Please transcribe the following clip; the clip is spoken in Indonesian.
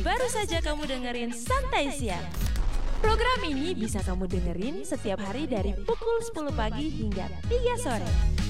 baru saja kamu dengerin Santai Siang. Program ini bisa kamu dengerin setiap hari dari pukul 10 pagi hingga 3 sore.